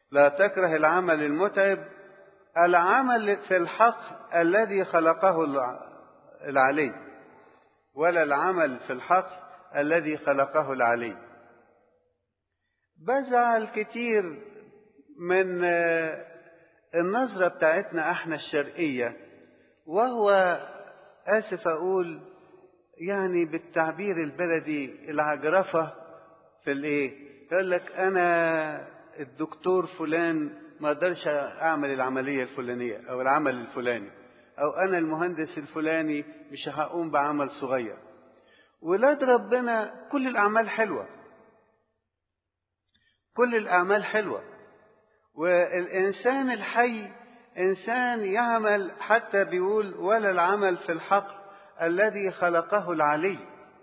لا تكره العمل المتعب، العمل في الحقل الذي خلقه العلي، ولا العمل في الحقل الذي خلقه العلي. بزعل كتير من النظرة بتاعتنا احنا الشرقية، وهو آسف أقول يعني بالتعبير البلدي العجرفة في الايه، يقول لك أنا الدكتور فلان ما اقدرش أعمل العملية الفلانية أو العمل الفلاني، أو أنا المهندس الفلاني مش هقوم بعمل صغير. ولاد ربنا كل الأعمال حلوة، كل الأعمال حلوة، والإنسان الحي إنسان يعمل، حتى بيقول ولا العمل في الحقل الذي خلقه العلي.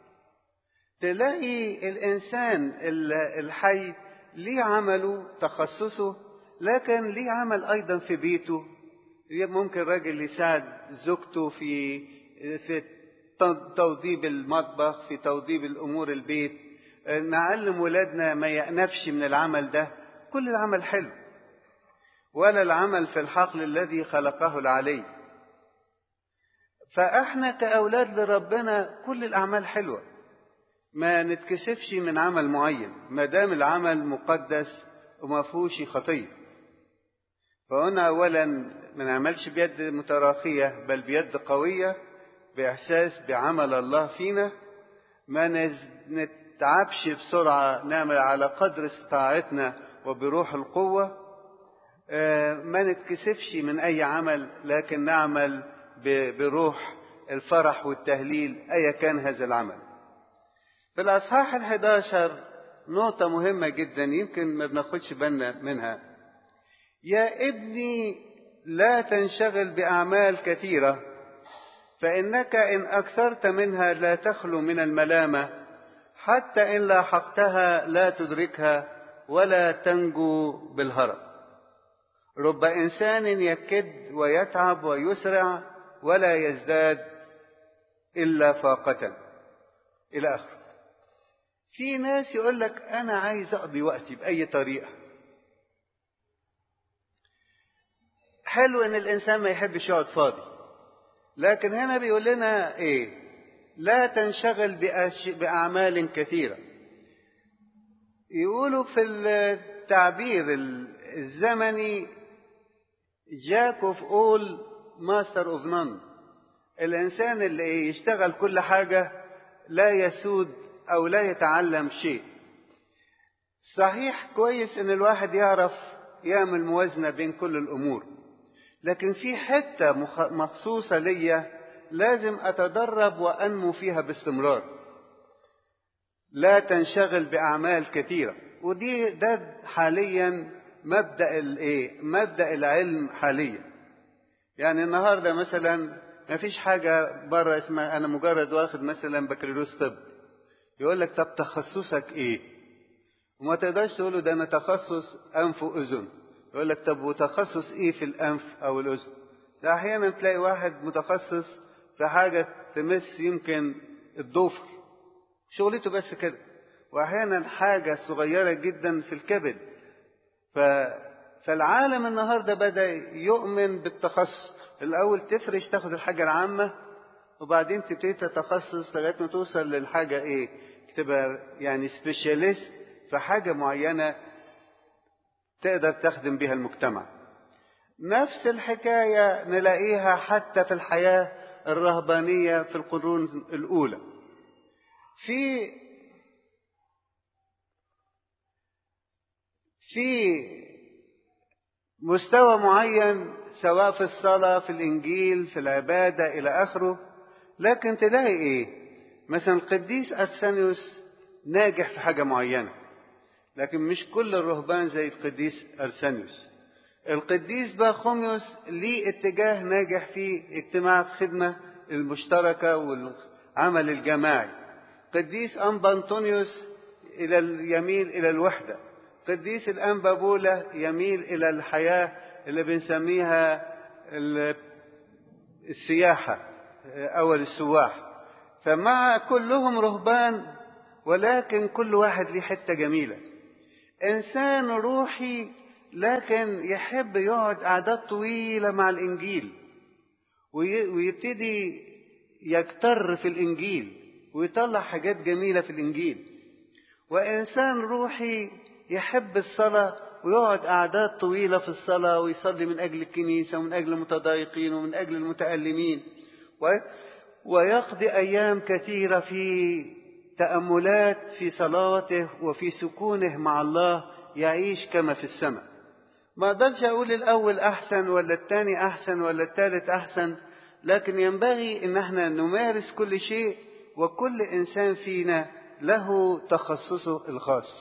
تلاقي الإنسان الحي ليه عمله تخصصه، لكن ليه عمل أيضا في بيته. ممكن راجل يساعد زوجته في توضيب المطبخ، في توضيب الأمور البيت. نعلم ولادنا ما يأنفش من العمل ده، كل العمل حلو. ولا العمل في الحقل الذي خلقه العلي. فاحنا كأولاد لربنا كل الأعمال حلوة، ما نتكسفش من عمل معين ما دام العمل مقدس وما فيهوش خطية. فهنا أولا ما نعملش بيد متراخية بل بيد قوية، بإحساس بعمل الله فينا. ما نتعبش بسرعة، نعمل على قدر استطاعتنا وبروح القوة. ما نتكسفش من أي عمل، لكن نعمل بروح الفرح والتهليل أي كان هذا العمل. في الأصحاح 11 نقطة مهمة جدا يمكن ما بناخدش بالنا منها. يا ابني لا تنشغل بأعمال كثيرة، فإنك إن أكثرت منها لا تخلو من الملامة، حتى إن لاحقتها لا تدركها ولا تنجو بالهرب. رب إنسان يكد ويتعب ويسرع ولا يزداد إلا فاقة، إلى آخره. في ناس يقول لك أنا عايز أقضي وقتي بأي طريقة. حلو إن الإنسان ما يحبش يقعد فاضي، لكن هنا بيقول لنا إيه؟ لا تنشغل بأعمال كثيرة. يقولوا في التعبير الزمني Jack of all master of none. الإنسان اللي يشتغل كل حاجة لا يسود أو لا يتعلم شيء. صحيح كويس إن الواحد يعرف يعمل موازنة بين كل الأمور، لكن في حتة مخصوصة ليا لازم أتدرب وأنمو فيها باستمرار. لا تنشغل بأعمال كثيرة، ده حاليا مبدأ العلم حاليا. يعني النهاردة مثلا ما فيش حاجة بره اسمها أنا مجرد واخد مثلا بكالوريوس طب، يقول لك طب تخصصك إيه؟ وما تقدرش تقول له ده أنا تخصص أنف وأذن، يقول لك طب وتخصص إيه في الأنف أو الأذن؟ ده أحيانا تلاقي واحد متخصص في حاجة تمس يمكن الضفر، شغلته بس كده، وأحيانا حاجة صغيرة جدا في الكبد. فالعالم النهاردة بدأ يؤمن بالتخصص. الأول تفرش تاخد الحاجة العامة، وبعدين تبتدي تتخصص لغاية ما توصل للحاجة إيه، تبقى يعني سبيشاليست في حاجة معينة تقدر تخدم بها المجتمع. نفس الحكاية نلاقيها حتى في الحياة الرهبانية في القرون الأولى. في مستوى معين، سواء في الصلاة، في الإنجيل، في العبادة إلى آخره. لكن تلاقي إيه؟ مثلا القديس أرسانيوس ناجح في حاجة معينة، لكن مش كل الرهبان زي القديس أرسانيوس. القديس باخوميوس ليه اتجاه ناجح في اجتماع الخدمة المشتركة والعمل الجماعي. قديس أنبا أنطونيوس يميل إلى الوحدة. قديس الأنبا بولا يميل إلى الحياة اللي بنسميها السياحة أو السواح. فمع كلهم رهبان، ولكن كل واحد ليه حتة جميلة. إنسان روحي لكن يحب يقعد قعدات طويلة مع الإنجيل ويبتدي يكتر في الإنجيل ويطلع حاجات جميلة في الإنجيل. وإنسان روحي يحب الصلاة ويقعد قعدات طويلة في الصلاة ويصلي من أجل الكنيسة ومن أجل المتضايقين ومن أجل المتألمين، ويقضي أيام كثيرة في تأملات في صلاته وفي سكونه مع الله، يعيش كما في السماء. ما أقدرش أقول الأول أحسن ولا الثاني أحسن ولا الثالث أحسن، لكن ينبغي إن احنا نمارس كل شيء، وكل إنسان فينا له تخصصه الخاص.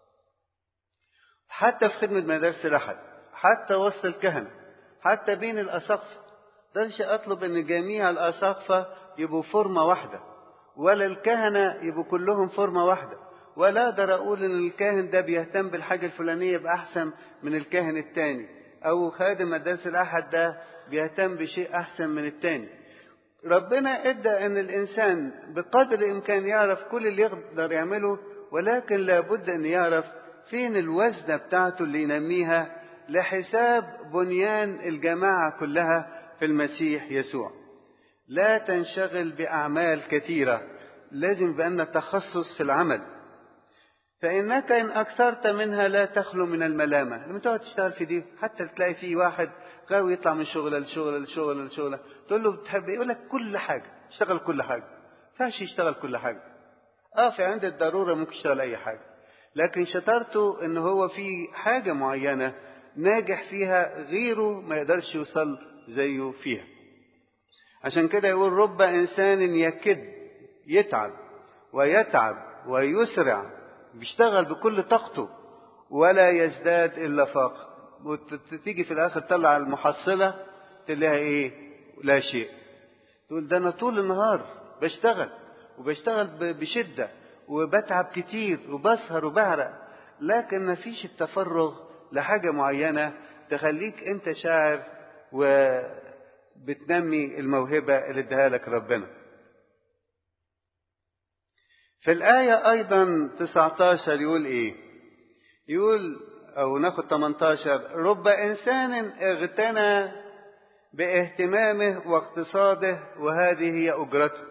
حتى في خدمة مدارس الأحد، حتى وسط الكهنة، حتى بين الأساقفة، مقدرش أطلب إن جميع الأساقفة يبقوا فورمة واحدة، ولا الكهنة يبقوا كلهم فورمة واحدة، ولا أقدر أقول إن الكاهن ده بيهتم بالحاجة الفلانية بأحسن من الكاهن التاني، أو خادم مدارس الأحد ده بيهتم بشيء أحسن من التاني. ربنا ادى ان الانسان بقدر الامكان يعرف كل اللي يقدر يعمله، ولكن لابد ان يعرف فين الوزنة بتاعته اللي ينميها لحساب بنيان الجماعة كلها في المسيح يسوع. لا تنشغل بأعمال كثيرة، لازم بأن تخصص في العمل، فإنك إن أكثرت منها لا تخلو من الملامة. لما تقعد تشتغل في دي حتى تلاقي في واحد غاوي يطلع من شغلة لشغلة لشغلة لشغلة، تقول له بتحب، يقول لك كل حاجة، اشتغل كل حاجة. فاش يشتغل كل حاجة؟ في عند الضرورة ممكن يشتغل أي حاجة، لكن شطارته إن هو في حاجة معينة ناجح فيها غيره ما يقدرش يوصل زيه فيها. عشان كده يقول رب إنسان يكد، يتعب ويتعب ويسرع، بيشتغل بكل طاقته ولا يزداد إلا فاقة، وتيجي في الآخر تطلع المحصلة تلاقيها إيه؟ لا شيء. تقول ده أنا طول النهار بشتغل وبشتغل بشدة وبتعب كتير وبسهر وبعرق، لكن ما فيش التفرغ لحاجة معينة تخليك أنت شاعر وبتنمي الموهبة اللي اداها لك ربنا. في الآية أيضا 19 يقول إيه؟ يقول أو ناخد 18: رب إنسان اغتنى باهتمامه واقتصاده وهذه هي أجرته.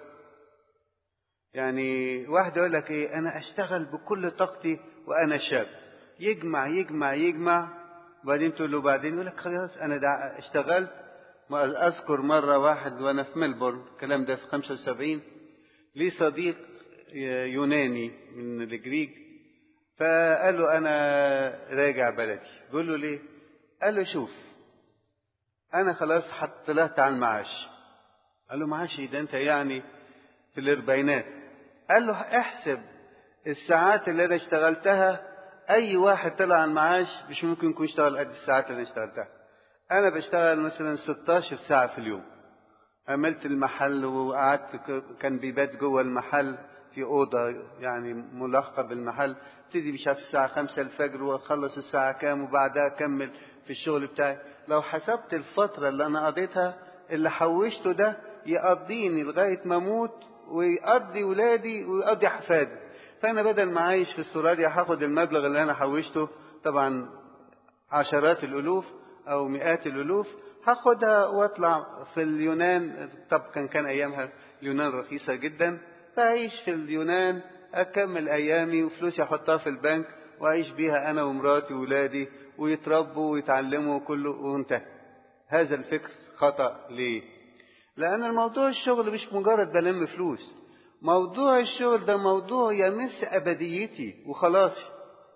يعني واحد يقول لك إيه؟ أنا أشتغل بكل طاقتي وأنا شاب، يجمع يجمع يجمع، وبعدين تقول له بعدين، يقول لك خلاص أنا اشتغلت. ما أذكر مرة واحد وأنا في ملبورن، الكلام ده في 75، لي صديق يوناني من الجريك، فقال له أنا راجع بلدي. بيقول له ليه؟ قال له شوف أنا خلاص طلعت على المعاش. قال له معاش إيه ده؟ أنت يعني في الأربعينات. قال له احسب الساعات اللي أنا اشتغلتها، أي واحد طلع على المعاش مش ممكن يكون اشتغل قد الساعات اللي أنا اشتغلتها. أنا بشتغل مثلا 16 ساعة في اليوم. عملت المحل وقعدت، كان بيبات جوه المحل في أوضة يعني ملاحقة بالمحل، ابتدي مش عارف الساعة 5 الفجر وأخلص الساعة كام، وبعدها أكمل في الشغل بتاعي. لو حسبت الفترة اللي أنا قضيتها، اللي حوشته ده يقضيني لغاية ما أموت ويقضي ولادي ويقضي حفادي. فأنا بدل ما عايش في استراليا هاخد المبلغ اللي أنا حوشته، طبعا عشرات الألوف أو مئات الألوف، هاخدها واطلع في اليونان. طب كان أيامها اليونان رخيصة جدا، فأعيش في اليونان أكمل أيامي وفلوسي أحطها في البنك وأعيش بيها أنا ومراتي وولادي ويتربوا ويتعلموا كله وانتهى. هذا الفكر خطأ. ليه؟ لأن الموضوع الشغل مش مجرد بلم فلوس، موضوع الشغل ده موضوع يمس أبديتي وخلاصي.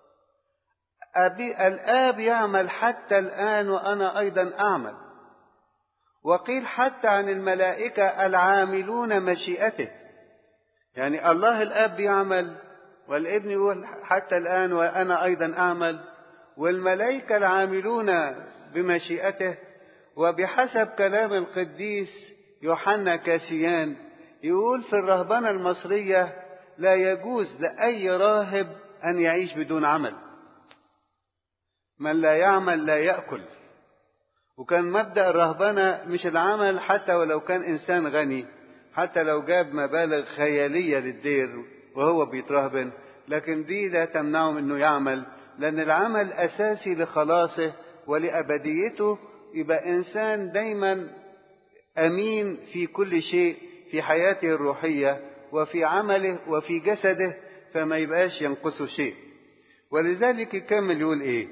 الآب يعمل حتى الآن وأنا أيضا أعمل. وقيل حتى عن الملائكة العاملون مشيئته، يعني الله الآب بيعمل، والابن يقول حتى الآن وأنا أيضا أعمل، والملائكة العاملون بمشيئته. وبحسب كلام القديس يوحنا كاسيان يقول في الرهبنة المصرية لا يجوز لأي راهب أن يعيش بدون عمل، من لا يعمل لا يأكل. وكان مبدأ الرهبنة مش العمل، حتى ولو كان إنسان غني، حتى لو جاب مبالغ خيالية للدير وهو بيترهبن، لكن دي لا تمنعه انه يعمل لأن العمل أساسي لخلاصه ولأبديته. يبقى إنسان دايما أمين في كل شيء في حياته الروحية وفي عمله وفي جسده، فما يبقاش ينقصه شيء. ولذلك يكمل يقول إيه؟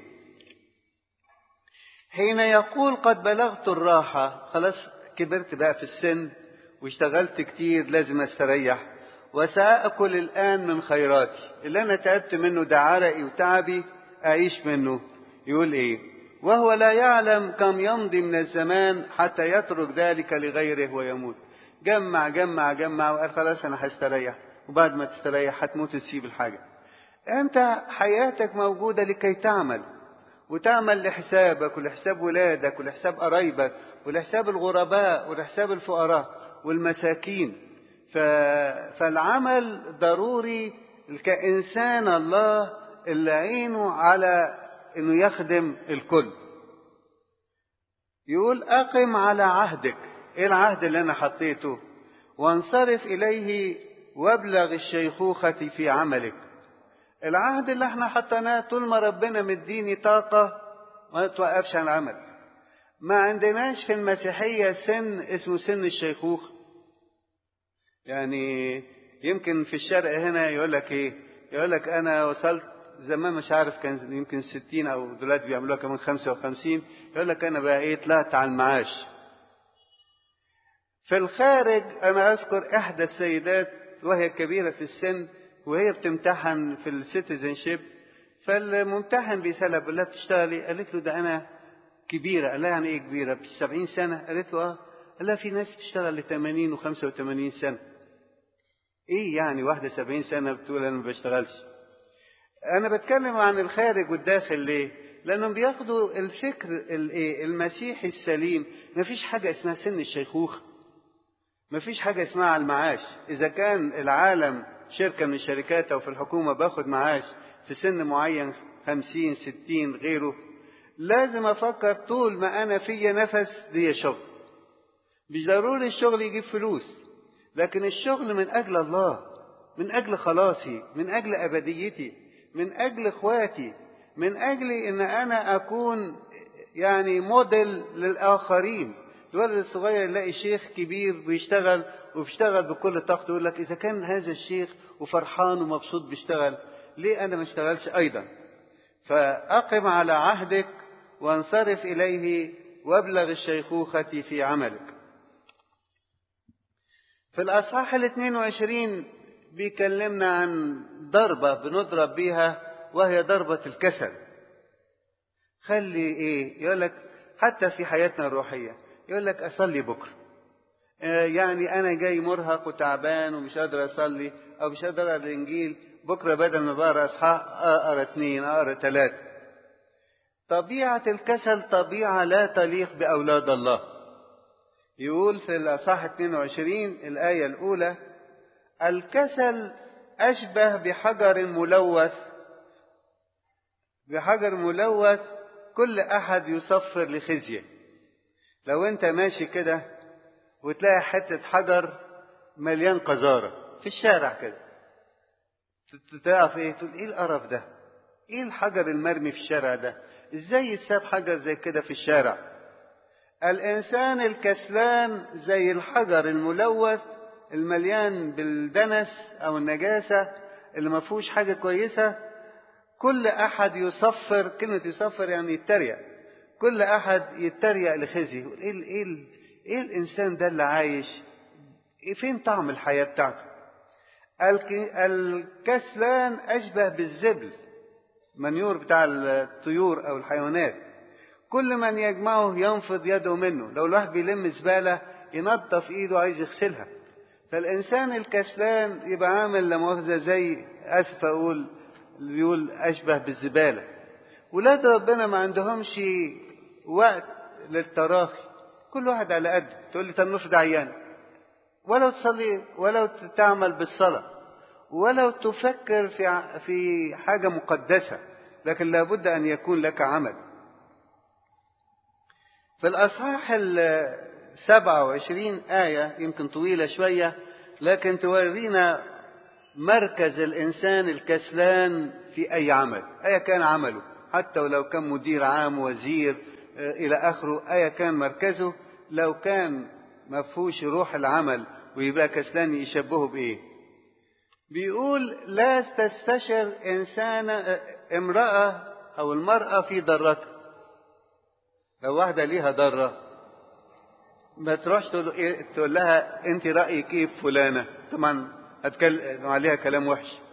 حين يقول قد بلغت الراحة، خلاص كبرت بقى في السن واشتغلت كتير، لازم استريح، وسأأكل الآن من خيراتي، اللي أنا تعبت منه ده عرقي وتعبي أعيش منه. يقول إيه؟ وهو لا يعلم كم يمضي من الزمان حتى يترك ذلك لغيره ويموت. جمع جمع جمع وقال خلاص أنا هستريح، وبعد ما تستريح هتموت وتسيب الحاجة. أنت حياتك موجودة لكي تعمل، وتعمل لحسابك ولحساب ولادك ولحساب قرايبك ولحساب الغرباء ولحساب الفقراء والمساكين. فالعمل ضروري كإنسان الله اللي عينه على انه يخدم الكل. يقول أقم على عهدك. ايه العهد اللي انا حطيته؟ وانصرف اليه وابلغ الشيخوخة في عملك. العهد اللي احنا حطيناه طول ما ربنا مديني طاقة ما توقفش عن العمل. ما عندناش في المسيحية سن اسمه سن الشيخوخة. يعني يمكن في الشرق هنا يقول لك ايه؟ يقول لك انا وصلت زمان مش عارف كان يمكن 60 او دلوقتي بيعملوها كمان 55. يقول لك انا بقى ايه؟ طلعت على المعاش. في الخارج انا اذكر احدى السيدات وهي كبيرة في السن وهي بتمتحن في السيتيزنشيب، فالممتحن بيسألها بيقول لها بتشتغلي؟ قالت له ده انا كبيرة. قال لها يعني ايه كبيرة؟ 70 سنة؟ قالت له اه. قال لها في ناس بتشتغل ل 80 و85 سنة. ايه يعني واحدة 70 سنة بتقول انا ما بشتغلش؟ انا بتكلم عن الخارج والداخل. ليه؟ لانهم بياخدوا الفكر المسيحي السليم. مفيش حاجة اسمها سن الشيخوخة، مفيش حاجة اسمها على المعاش. اذا كان العالم شركة من الشركات او في الحكومة باخد معاش في سن معين 50 60 غيره، لازم افكر طول ما انا فيا نفس دي شغل. مش ضروري الشغل يجيب فلوس، لكن الشغل من اجل الله، من اجل خلاصي، من اجل ابديتي، من اجل اخواتي، من اجل ان انا اكون يعني موديل للاخرين. الولد الصغير يلاقي شيخ كبير بيشتغل وبيشتغل بكل طاقته، يقول لك اذا كان هذا الشيخ وفرحان ومبسوط بيشتغل، ليه انا ما اشتغلش ايضا؟ فاقم على عهدك وانصرف اليه وابلغ الشيخوخة في عملك. في الأصحاح 22 بيكلمنا عن ضربة بنضرب بيها وهي ضربة الكسل. خلي ايه؟ يقول لك حتى في حياتنا الروحية يقول لك أصلي بكرة. يعني أنا جاي مرهق وتعبان ومش قادر أصلي أو مش قادر أقرأ الإنجيل، بكرة بدل ما بقرأ أصحاح أقرأ 2 أقرأ 3. طبيعة الكسل طبيعة لا تليق بأولاد الله. يقول في الأصحاح 22 الآية الأولى: الكسل أشبه بحجر ملوث، بحجر ملوث كل أحد يصفر لخزيه. لو أنت ماشي كده وتلاقي حتة حجر مليان قذارة في الشارع كده، تعرف إيه؟ تقول إيه القرف ده؟ إيه الحجر المرمي في الشارع ده؟ إزاي يتساب حجر زي كده في الشارع؟ الإنسان الكسلان زي الحجر الملوث المليان بالدنس أو النجاسة اللي ما فيهوش حاجة كويسة. كل أحد يصفر، كلمة يصفر يعني يتريق، كل أحد يتريق لخزيه. إيه الإنسان ده اللي عايش؟ فين طعم الحياة بتاعته؟ الكسلان أشبه بالزبل، منيور بتاع الطيور أو الحيوانات، كل من يجمعه ينفض يده منه. لو الواحد بيلم زبالة ينظف إيده عايز يغسلها. فالإنسان الكسلان يبقى عامل لا مؤاخذة زي أسف أقول بيقول أشبه بالزبالة. ولاد ربنا ما عندهمش وقت للتراخي، كل واحد على قد. تقول لي طب نفرض عيان، ولو تصلي ولو تعمل بالصلاة ولو تفكر في حاجة مقدسة، لكن لابد أن يكون لك عمل. في الأصحاح 27 آية يمكن طويلة شوية لكن تورينا مركز الإنسان الكسلان في أي عمل، أيا كان عمله، حتى ولو كان مدير عام، وزير، إلى آخره، أيا كان مركزه، لو كان مفهوش روح العمل ويبقى كسلان يشبهه بإيه؟ بيقول لا تستشر امرأة أو المرأة في ضرتها. لو واحدة ليها ضرة ما تروحش تقول لها أنت رأيك إيه في فلانة، طبعا هتكلم عليها كلام وحش.